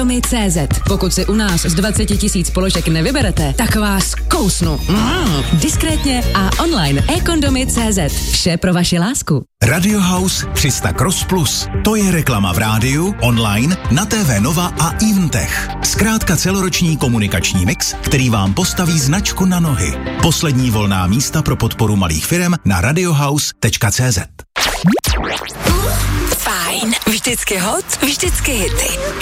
CZ. Pokud si u nás z 20 000 položek nevyberete, tak vás kousnu. Diskrétně a online ekondomy.cz. Vše pro vaši lásku. Radio House 300 Cross Plus. To je reklama v rádiu, online, na TV Nova a Eventech. Zkrátka celoroční komunikační mix, který vám postaví značku na nohy. Poslední volná místa pro podporu malých firem na radiohouse.cz. Fajn. Vždycky hot, vždycky hity.